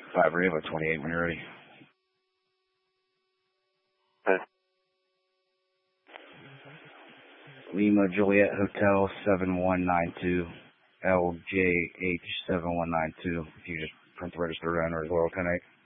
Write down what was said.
5 Bravo 28 when you're ready. Okay. Lima Juliet Hotel 7192, LJH 7192. If you just print the register around or as well, 10-8.